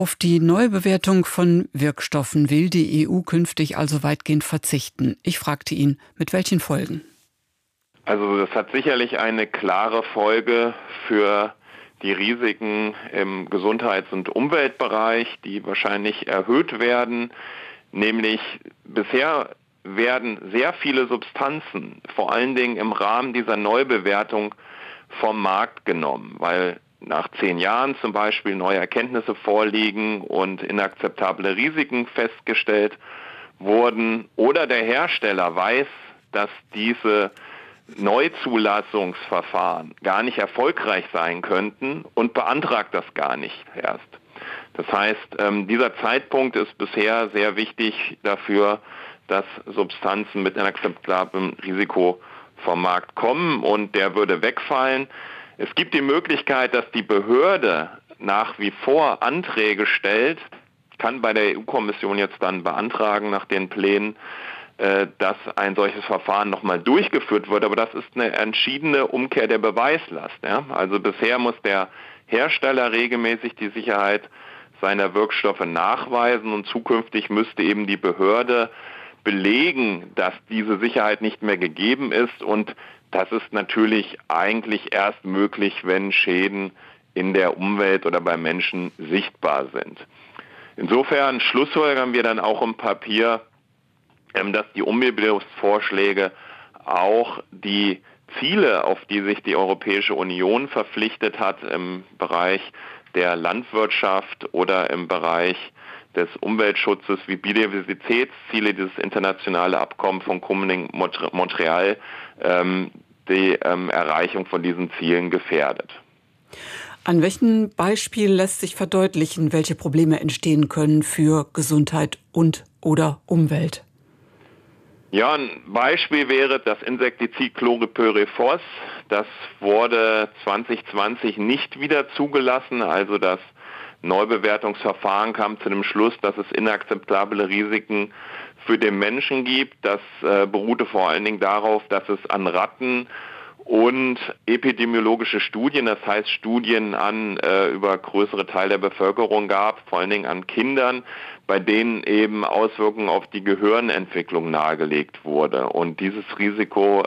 Auf die Neubewertung von Wirkstoffen will die EU künftig also weitgehend verzichten. Ich fragte ihn, mit welchen Folgen? Also das hat sicherlich eine klare Folge für die Risiken im Gesundheits- und Umweltbereich, die wahrscheinlich erhöht werden. Nämlich bisher werden sehr viele Substanzen, vor allen Dingen im Rahmen dieser Neubewertung, vom Markt genommen, weil nach 10 Jahren zum Beispiel neue Erkenntnisse vorliegen und inakzeptable Risiken festgestellt wurden oder der Hersteller weiß, dass diese Neuzulassungsverfahren gar nicht erfolgreich sein könnten und beantragt das gar nicht erst. Das heißt, dieser Zeitpunkt ist bisher sehr wichtig dafür, dass Substanzen mit inakzeptablem Risiko vom Markt kommen und der würde wegfallen. Es gibt die Möglichkeit, dass die Behörde nach wie vor Anträge stellt, kann bei der EU-Kommission jetzt dann beantragen nach den Plänen, dass ein solches Verfahren nochmal durchgeführt wird. Aber das ist eine entschiedene Umkehr der Beweislast. Ja? Also bisher muss der Hersteller regelmäßig die Sicherheit seiner Wirkstoffe nachweisen und zukünftig müsste eben die Behörde belegen, dass diese Sicherheit nicht mehr gegeben ist, und das ist natürlich eigentlich erst möglich, wenn Schäden in der Umwelt oder bei Menschen sichtbar sind. Insofern schlussfolgern wir dann auch im Papier, dass die Umweltbildungsvorschläge auch die Ziele, auf die sich die Europäische Union verpflichtet hat im Bereich der Landwirtschaft oder im Bereich des Umweltschutzes wie Biodiversitätsziele, dieses internationale Abkommen von Kunming-Montreal, die Erreichung von diesen Zielen gefährdet. An welchem Beispiel lässt sich verdeutlichen, welche Probleme entstehen können für Gesundheit und/oder Umwelt? Ja, ein Beispiel wäre das Insektizid Chlorpyrifos. Das wurde 2020 nicht wieder zugelassen. Also das Neubewertungsverfahren kam zu dem Schluss, dass es inakzeptable Risiken für den Menschen gibt. Das beruhte vor allen Dingen darauf, dass es an Ratten und epidemiologische Studien, das heißt Studien über größere Teile der Bevölkerung gab, vor allen Dingen an Kindern, bei denen eben Auswirkungen auf die Gehirnentwicklung nahegelegt wurde. Und dieses Risiko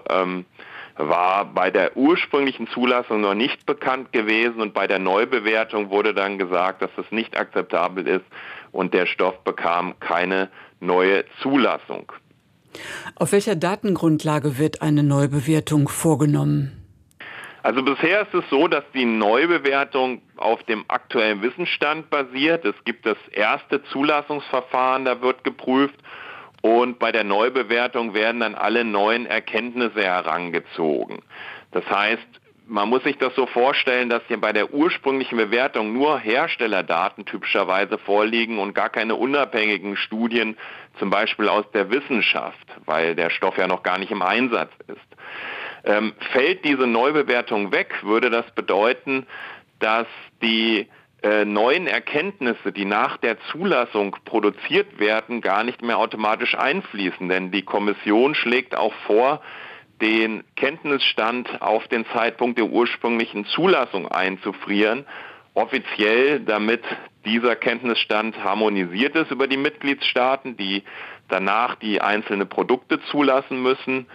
war bei der ursprünglichen Zulassung noch nicht bekannt gewesen und bei der Neubewertung wurde dann gesagt, dass es nicht akzeptabel ist und der Stoff bekam keine neue Zulassung. Auf welcher Datengrundlage wird eine Neubewertung vorgenommen? Also bisher ist es so, dass die Neubewertung auf dem aktuellen Wissensstand basiert. Es gibt das erste Zulassungsverfahren, da wird geprüft, und bei der Neubewertung werden dann alle neuen Erkenntnisse herangezogen. Das heißt, man muss sich das so vorstellen, dass hier bei der ursprünglichen Bewertung nur Herstellerdaten typischerweise vorliegen und gar keine unabhängigen Studien, zum Beispiel aus der Wissenschaft, weil der Stoff ja noch gar nicht im Einsatz ist. Fällt diese Neubewertung weg, würde das bedeuten, dass die neuen Erkenntnisse, die nach der Zulassung produziert werden, gar nicht mehr automatisch einfließen. Denn die Kommission schlägt auch vor, den Kenntnisstand auf den Zeitpunkt der ursprünglichen Zulassung einzufrieren, offiziell, damit dieser Kenntnisstand harmonisiert ist über die Mitgliedstaaten, die danach die einzelnen Produkte zulassen müssen.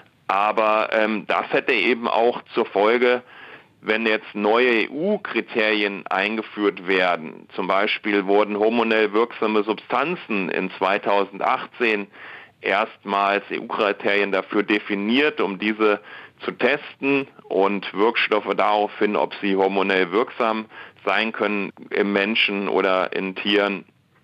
Aber das hätte eben auch zur Folge, wenn jetzt neue EU-Kriterien eingeführt werden. Zum Beispiel wurden hormonell wirksame Substanzen in 2018 erstmals EU-Kriterien dafür definiert, um diese zu testen und Wirkstoffe daraufhin, ob sie hormonell wirksam sein können im Menschen oder in Tieren,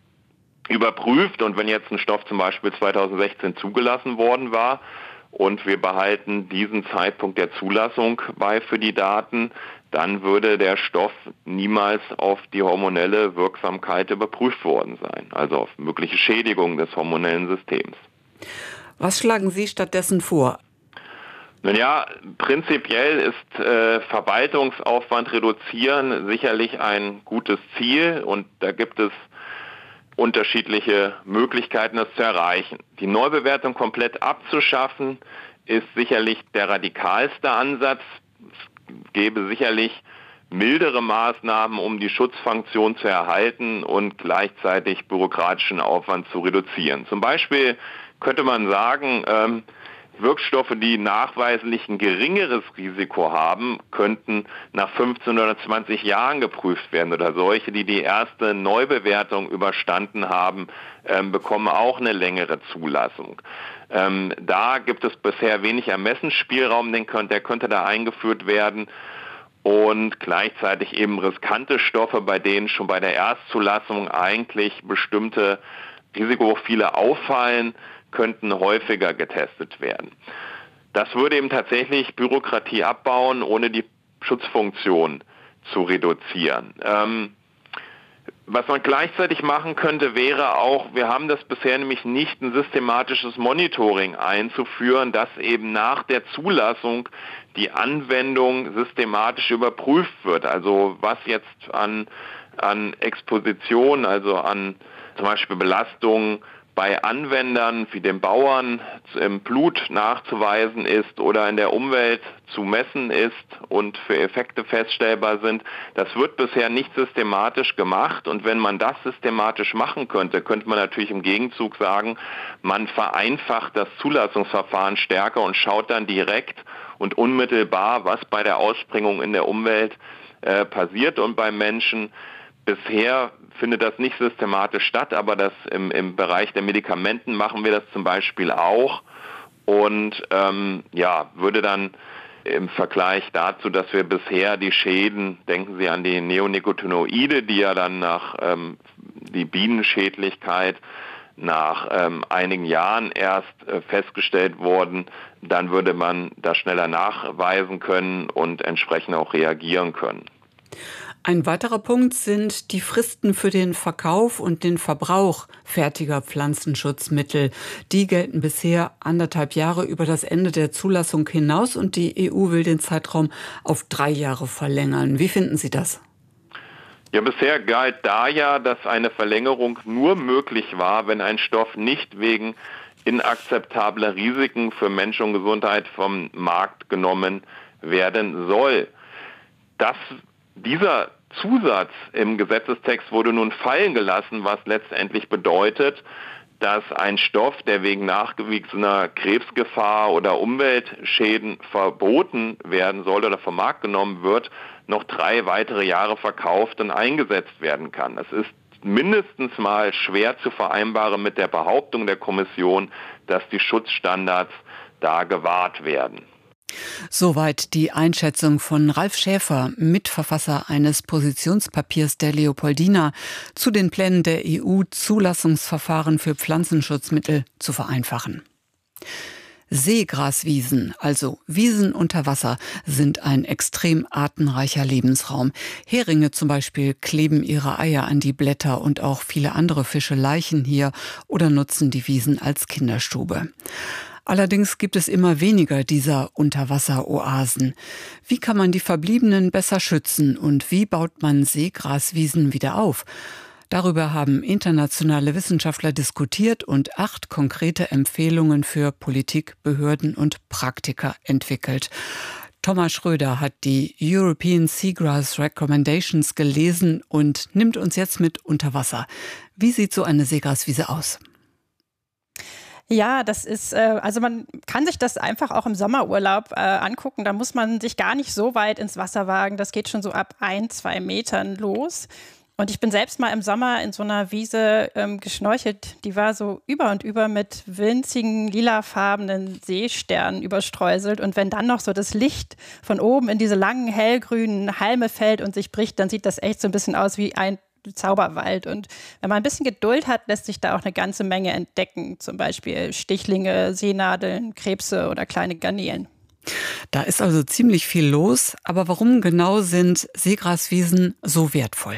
überprüft. Und wenn jetzt ein Stoff zum Beispiel 2016 zugelassen worden war und wir behalten diesen Zeitpunkt der Zulassung bei für die Daten, dann würde der Stoff niemals auf die hormonelle Wirksamkeit überprüft worden sein, also auf mögliche Schädigung des hormonellen Systems. Was schlagen Sie stattdessen vor? Nun ja, prinzipiell ist Verwaltungsaufwand reduzieren sicherlich ein gutes Ziel und da gibt es unterschiedliche Möglichkeiten, das zu erreichen. Die Neubewertung komplett abzuschaffen, ist sicherlich der radikalste Ansatz. Es gäbe sicherlich mildere Maßnahmen, um die Schutzfunktion zu erhalten und gleichzeitig bürokratischen Aufwand zu reduzieren. Zum Beispiel könnte man sagen, Wirkstoffe, die nachweislich ein geringeres Risiko haben, könnten nach 15 oder 20 Jahren geprüft werden, oder solche, die die erste Neubewertung überstanden haben, bekommen auch eine längere Zulassung. Da gibt es bisher wenig Ermessensspielraum, der könnte da eingeführt werden. Und gleichzeitig eben riskante Stoffe, bei denen schon bei der Erstzulassung eigentlich bestimmte Risikoprofile auffallen, könnten häufiger getestet werden. Das würde eben tatsächlich Bürokratie abbauen, ohne die Schutzfunktion zu reduzieren. Was man gleichzeitig machen könnte, wäre auch, wir haben das bisher nämlich nicht, ein systematisches Monitoring einzuführen, dass eben nach der Zulassung die Anwendung systematisch überprüft wird. Also was jetzt an Exposition, also an zum Beispiel Belastungen bei Anwendern wie den Bauern im Blut nachzuweisen ist oder in der Umwelt zu messen ist und für Effekte feststellbar sind. Das wird bisher nicht systematisch gemacht, und wenn man das systematisch machen könnte, könnte man natürlich im Gegenzug sagen, man vereinfacht das Zulassungsverfahren stärker und schaut dann direkt und unmittelbar, was bei der Ausbringung in der Umwelt passiert und beim Menschen. Bisher findet das nicht systematisch statt, aber das im Bereich der Medikamenten machen wir das zum Beispiel auch, und würde dann im Vergleich dazu, dass wir bisher die Schäden, denken Sie an die Neonicotinoide, die ja dann nach die Bienenschädlichkeit nach einigen Jahren erst festgestellt wurden, dann würde man das schneller nachweisen können und entsprechend auch reagieren können. Ein weiterer Punkt sind die Fristen für den Verkauf und den Verbrauch fertiger Pflanzenschutzmittel. Die gelten bisher 1,5 Jahre über das Ende der Zulassung hinaus, und die EU will den Zeitraum auf 3 Jahre verlängern. Wie finden Sie das? Ja, bisher galt da ja, dass eine Verlängerung nur möglich war, wenn ein Stoff nicht wegen inakzeptabler Risiken für Mensch und Gesundheit vom Markt genommen werden soll. Dieser Zusatz im Gesetzestext wurde nun fallen gelassen, was letztendlich bedeutet, dass ein Stoff, der wegen nachgewiesener Krebsgefahr oder Umweltschäden verboten werden soll oder vom Markt genommen wird, noch 3 weitere Jahre verkauft und eingesetzt werden kann. Das ist mindestens mal schwer zu vereinbaren mit der Behauptung der Kommission, dass die Schutzstandards da gewahrt werden. Soweit die Einschätzung von Ralf Schäfer, Mitverfasser eines Positionspapiers der Leopoldina, zu den Plänen der EU, Zulassungsverfahren für Pflanzenschutzmittel zu vereinfachen. Seegraswiesen, also Wiesen unter Wasser, sind ein extrem artenreicher Lebensraum. Heringe zum Beispiel kleben ihre Eier an die Blätter, und auch viele andere Fische laichen hier oder nutzen die Wiesen als Kinderstube. Allerdings gibt es immer weniger dieser Unterwasseroasen. Wie kann man die Verbliebenen besser schützen, und wie baut man Seegraswiesen wieder auf? Darüber haben internationale Wissenschaftler diskutiert und 8 konkrete Empfehlungen für Politik, Behörden und Praktiker entwickelt. Thomas Schröder hat die European Seagrass Recommendations gelesen und nimmt uns jetzt mit unter Wasser. Wie sieht so eine Seegraswiese aus? Ja, das ist, also man kann sich das einfach auch im Sommerurlaub angucken. Da muss man sich gar nicht so weit ins Wasser wagen. Das geht schon so ab 1-2 Metern los. Und ich bin selbst mal im Sommer in so einer Wiese geschnorchelt. Die war so über und über mit winzigen lilafarbenen Seesternen überstreuselt. Und wenn dann noch so das Licht von oben in diese langen hellgrünen Halme fällt und sich bricht, dann sieht das echt so ein bisschen aus wie ein Zauberwald. Und wenn man ein bisschen Geduld hat, lässt sich da auch eine ganze Menge entdecken. Zum Beispiel Stichlinge, Seenadeln, Krebse oder kleine Garnelen. Da ist also ziemlich viel los. Aber warum genau sind Seegraswiesen so wertvoll?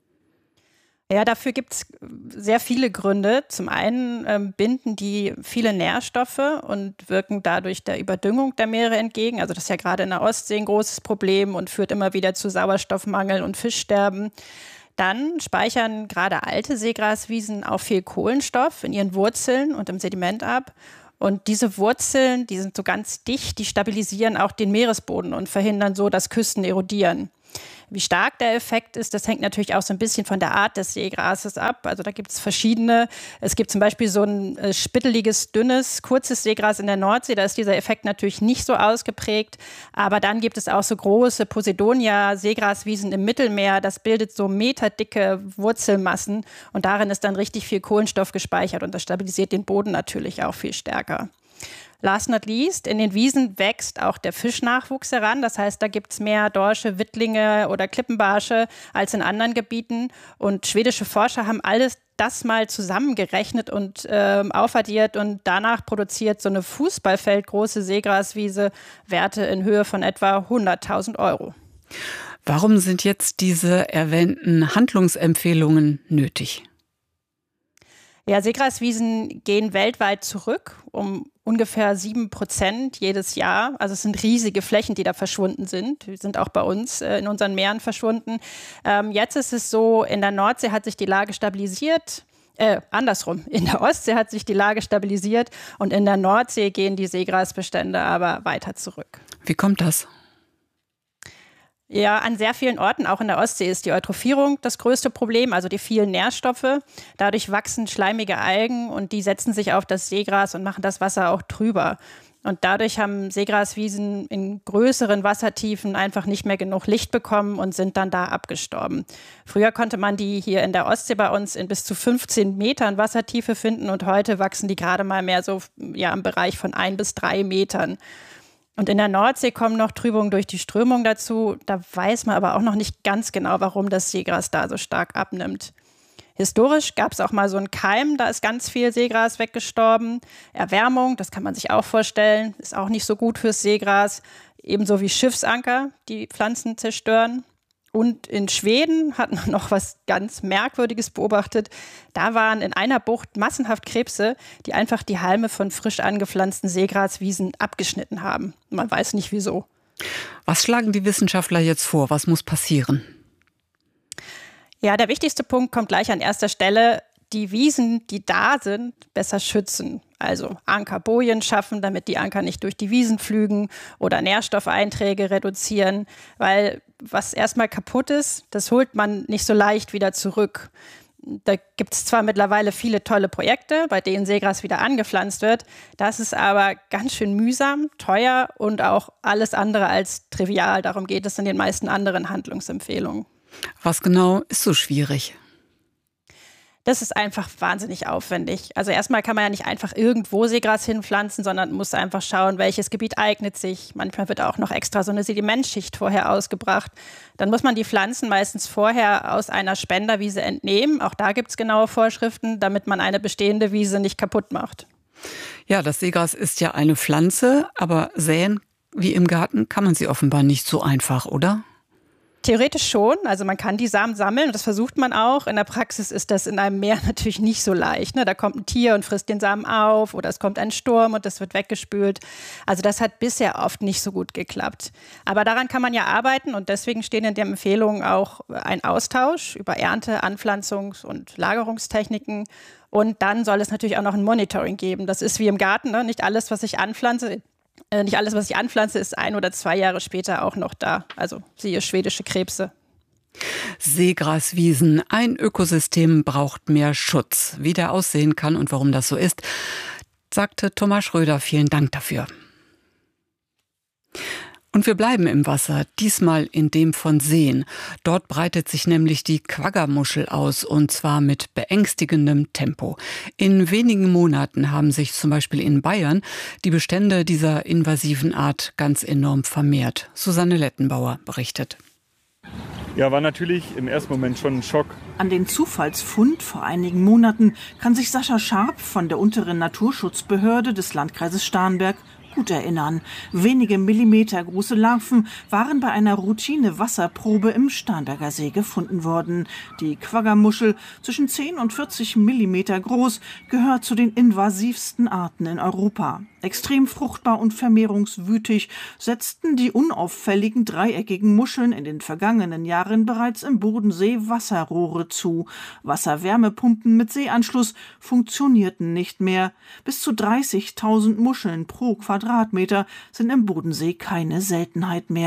Ja, dafür gibt es sehr viele Gründe. Zum einen binden die viele Nährstoffe und wirken dadurch der Überdüngung der Meere entgegen. Also das ist ja gerade in der Ostsee ein großes Problem und führt immer wieder zu Sauerstoffmangel und Fischsterben. Dann speichern gerade alte Seegraswiesen auch viel Kohlenstoff in ihren Wurzeln und im Sediment ab. Und diese Wurzeln, die sind so ganz dicht, die stabilisieren auch den Meeresboden und verhindern so, dass Küsten erodieren. Wie stark der Effekt ist, das hängt natürlich auch so ein bisschen von der Art des Seegrases ab. Also da gibt es verschiedene. Es gibt zum Beispiel so ein spitteliges, dünnes, kurzes Seegras in der Nordsee. Da ist dieser Effekt natürlich nicht so ausgeprägt. Aber dann gibt es auch so große Posidonia-Seegraswiesen im Mittelmeer. Das bildet so meterdicke Wurzelmassen. Und darin ist dann richtig viel Kohlenstoff gespeichert. Und das stabilisiert den Boden natürlich auch viel stärker. Last not least, in den Wiesen wächst auch der Fischnachwuchs heran. Das heißt, da gibt es mehr Dorsche, Wittlinge oder Klippenbarsche als in anderen Gebieten. Und schwedische Forscher haben alles das mal zusammengerechnet und aufaddiert. Und danach produziert so eine fußballfeldgroße Seegraswiese Werte in Höhe von etwa 100.000 €. Warum sind jetzt diese erwähnten Handlungsempfehlungen nötig? Ja, Seegraswiesen gehen weltweit zurück um ungefähr 7% jedes Jahr. Also es sind riesige Flächen, die da verschwunden sind. Die sind auch bei uns in unseren Meeren verschwunden. Jetzt ist es so, in der Nordsee hat sich die Lage stabilisiert. Andersrum, in der Ostsee hat sich die Lage stabilisiert und in der Nordsee gehen die Seegrasbestände aber weiter zurück. Wie kommt das? Ja, an sehr vielen Orten, auch in der Ostsee, ist die Eutrophierung das größte Problem, also die vielen Nährstoffe. Dadurch wachsen schleimige Algen und die setzen sich auf das Seegras und machen das Wasser auch trüber. Und dadurch haben Seegraswiesen in größeren Wassertiefen einfach nicht mehr genug Licht bekommen und sind dann da abgestorben. Früher konnte man die hier in der Ostsee bei uns in bis zu 15 Metern Wassertiefe finden und heute wachsen die gerade mal mehr so im Bereich von 1 bis 3 Metern. Und in der Nordsee kommen noch Trübungen durch die Strömung dazu. Da weiß man aber auch noch nicht ganz genau, warum das Seegras da so stark abnimmt. Historisch gab es auch mal so einen Keim, da ist ganz viel Seegras weggestorben. Erwärmung, das kann man sich auch vorstellen, ist auch nicht so gut fürs Seegras. Ebenso wie Schiffsanker, die Pflanzen zerstören. Und in Schweden hat man noch was ganz Merkwürdiges beobachtet. Da waren in einer Bucht massenhaft Krebse, die einfach die Halme von frisch angepflanzten Seegraswiesen abgeschnitten haben. Man weiß nicht wieso. Was schlagen die Wissenschaftler jetzt vor? Was muss passieren? Ja, der wichtigste Punkt kommt gleich an erster Stelle. Die Wiesen, die da sind, besser schützen. Also Ankerbojen schaffen, damit die Anker nicht durch die Wiesen pflügen oder Nährstoffeinträge reduzieren. Weil was erstmal kaputt ist, das holt man nicht so leicht wieder zurück. Da gibt es zwar mittlerweile viele tolle Projekte, bei denen Seegras wieder angepflanzt wird. Das ist aber ganz schön mühsam, teuer und auch alles andere als trivial. Darum geht es in den meisten anderen Handlungsempfehlungen. Was genau ist so schwierig? Das ist einfach wahnsinnig aufwendig. Also erstmal kann man ja nicht einfach irgendwo Seegras hinpflanzen, sondern muss einfach schauen, welches Gebiet eignet sich. Manchmal wird auch noch extra so eine Sedimentschicht vorher ausgebracht. Dann muss man die Pflanzen meistens vorher aus einer Spenderwiese entnehmen. Auch da gibt es genaue Vorschriften, damit man eine bestehende Wiese nicht kaputt macht. Ja, das Seegras ist ja eine Pflanze, aber säen wie im Garten kann man sie offenbar nicht so einfach, oder? Theoretisch schon, also man kann die Samen sammeln und das versucht man auch. In der Praxis ist das in einem Meer natürlich nicht so leicht. Da kommt ein Tier und frisst den Samen auf oder es kommt ein Sturm und das wird weggespült. Also das hat bisher oft nicht so gut geklappt. Aber daran kann man ja arbeiten und deswegen stehen in der Empfehlung auch ein Austausch über Ernte-, Anpflanzungs- und Lagerungstechniken. Und dann soll es natürlich auch noch ein Monitoring geben. Das ist wie im Garten, ne? Nicht alles, was ich anpflanze, ist 1 oder 2 Jahre später auch noch da. Also siehe schwedische Krebse. Seegraswiesen. Ein Ökosystem braucht mehr Schutz. Wie der aussehen kann und warum das so ist, sagte Thomas Schröder. Vielen Dank dafür. Und wir bleiben im Wasser, diesmal in dem von Seen. Dort breitet sich nämlich die Quaggamuschel aus, und zwar mit beängstigendem Tempo. In wenigen Monaten haben sich zum Beispiel in Bayern die Bestände dieser invasiven Art ganz enorm vermehrt. Susanne Lettenbauer berichtet. Ja, war natürlich im ersten Moment schon ein Schock. An den Zufallsfund vor einigen Monaten kann sich Sascha Scharp von der unteren Naturschutzbehörde des Landkreises Starnberg gut erinnern. Wenige Millimeter große Larven waren bei einer Routine-Wasserprobe im Starnberger See gefunden worden. Die Quaggamuschel, zwischen 10 und 40 Millimeter groß, gehört zu den invasivsten Arten in Europa. Extrem fruchtbar und vermehrungswütig setzten die unauffälligen dreieckigen Muscheln in den vergangenen Jahren bereits im Bodensee Wasserrohre zu. Wasserwärmepumpen mit Seeanschluss funktionierten nicht mehr. Bis zu 30.000 Muscheln pro Quadratmeter sind im Bodensee keine Seltenheit mehr.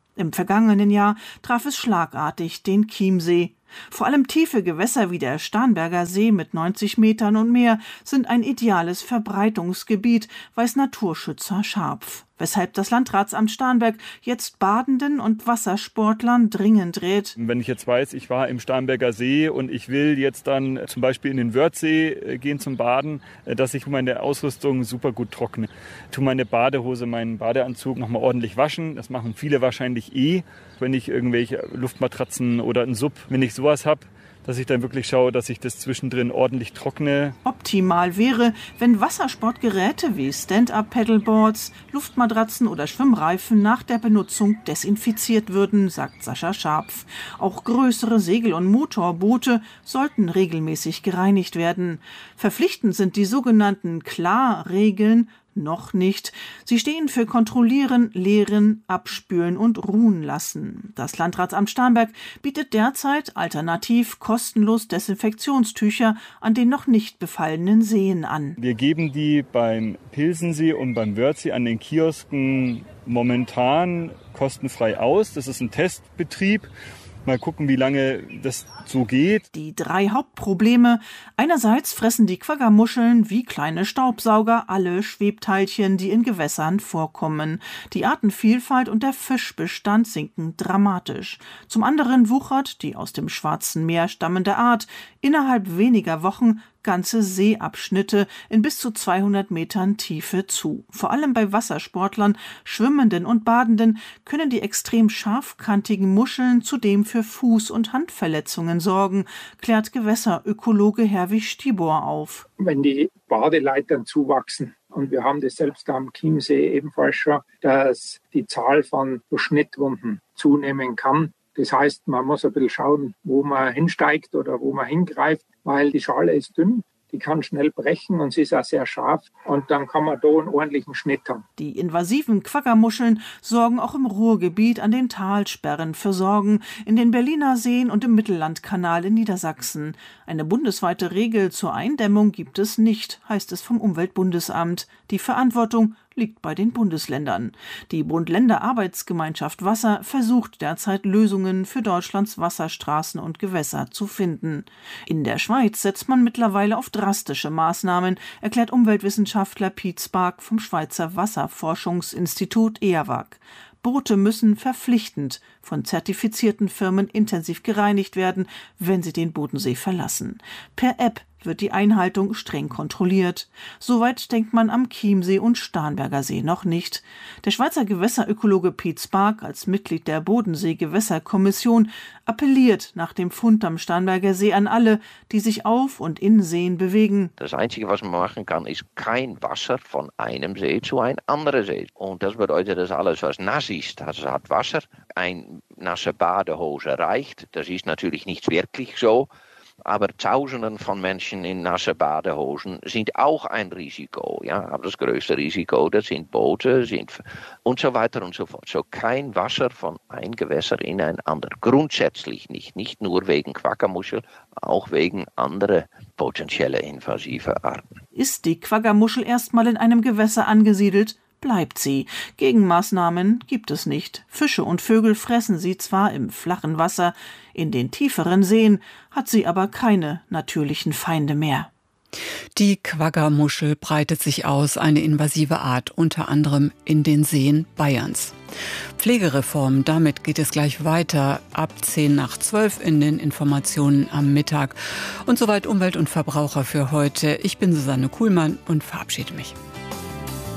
Im vergangenen Jahr traf es schlagartig den Chiemsee. Vor allem tiefe Gewässer wie der Starnberger See mit 90 Metern und mehr sind ein ideales Verbreitungsgebiet, weiß Naturschützer Scharpf. Weshalb das Landratsamt Starnberg jetzt Badenden und Wassersportlern dringend rät. Wenn ich jetzt weiß, ich war im Starnberger See und ich will jetzt dann zum Beispiel in den Wörthsee gehen zum Baden, dass ich meine Ausrüstung super gut trockne. Tu meine Badehose, meinen Badeanzug nochmal ordentlich waschen. Das machen viele wahrscheinlich wenn ich irgendwelche Luftmatratzen oder einen Sub, wenn ich sowas habe, dass ich dann wirklich schaue, dass ich das zwischendrin ordentlich trockne. Optimal wäre, wenn Wassersportgeräte wie Stand-up-Paddleboards, Luftmatratzen oder Schwimmreifen nach der Benutzung desinfiziert würden, sagt Sascha Scharpf. Auch größere Segel- und Motorboote sollten regelmäßig gereinigt werden. Verpflichtend sind die sogenannten Klarregeln noch nicht. Sie stehen für Kontrollieren, Leeren, Abspülen und Ruhen lassen. Das Landratsamt Starnberg bietet derzeit alternativ kostenlos Desinfektionstücher an den noch nicht befallenen Seen an. Wir geben die beim Pilsensee und beim Wörthsee an den Kiosken momentan kostenfrei aus. Das ist ein Testbetrieb. Mal gucken, wie lange das so geht. Die 3 Hauptprobleme. Einerseits fressen die Quaggamuscheln wie kleine Staubsauger alle Schwebteilchen, die in Gewässern vorkommen. Die Artenvielfalt und der Fischbestand sinken dramatisch. Zum anderen wuchert die aus dem Schwarzen Meer stammende Art innerhalb weniger Wochen ganze Seeabschnitte in bis zu 200 Metern Tiefe zu. Vor allem bei Wassersportlern, Schwimmenden und Badenden können die extrem scharfkantigen Muscheln zudem für Fuß- und Handverletzungen sorgen, klärt Gewässerökologe Herwig Stibor auf. Wenn die Badeleitern zuwachsen, und wir haben das selbst am Chiemsee ebenfalls schon, dass die Zahl von Schnittwunden zunehmen kann. Das heißt, man muss ein bisschen schauen, wo man hinsteigt oder wo man hingreift, weil die Schale ist dünn, die kann schnell brechen und sie ist auch sehr scharf und dann kann man da einen ordentlichen Schnitt haben. Die invasiven Quaggamuscheln sorgen auch im Ruhrgebiet an den Talsperren für Sorgen, in den Berliner Seen und im Mittellandkanal in Niedersachsen. Eine bundesweite Regel zur Eindämmung gibt es nicht, heißt es vom Umweltbundesamt. Die Verantwortung liegt bei den Bundesländern. Die Bund-Länder-Arbeitsgemeinschaft Wasser versucht derzeit Lösungen für Deutschlands Wasserstraßen und Gewässer zu finden. In der Schweiz setzt man mittlerweile auf drastische Maßnahmen, erklärt Umweltwissenschaftler Piet Spark vom Schweizer Wasserforschungsinstitut EAWAG. Boote müssen verpflichtend von zertifizierten Firmen intensiv gereinigt werden, wenn sie den Bodensee verlassen. Per App wird die Einhaltung streng kontrolliert. Soweit denkt man am Chiemsee und Starnberger See noch nicht. Der Schweizer Gewässerökologe Piet Spark als Mitglied der Bodensee-Gewässerkommission appelliert nach dem Fund am Starnberger See an alle, die sich auf und in Seen bewegen. Das Einzige, was man machen kann, ist kein Wasser von einem See zu einem anderen See. Und das bedeutet, dass alles, was nass ist, das hat Wasser. Eine nasse Badehose reicht. Das ist natürlich nicht wirklich so. Aber Tausenden von Menschen in nasse Badehosen sind auch ein Risiko. Ja? Aber das größte Risiko, das sind Boote und so weiter und so fort. So kein Wasser von einem Gewässer in ein anderes. Grundsätzlich nicht. Nicht nur wegen Quaggamuschel, auch wegen anderer potenzielle invasive Arten. Ist die Quaggamuschel erstmal in einem Gewässer angesiedelt, bleibt sie. Gegenmaßnahmen gibt es nicht. Fische und Vögel fressen sie zwar im flachen Wasser, in den tieferen Seen hat sie aber keine natürlichen Feinde mehr. Die Quaggamuschel breitet sich aus, eine invasive Art, unter anderem in den Seen Bayerns. Pflegereform, damit geht es gleich weiter, ab 10:10 in den Informationen am Mittag. Und soweit Umwelt und Verbraucher für heute. Ich bin Susanne Kuhlmann und verabschiede mich.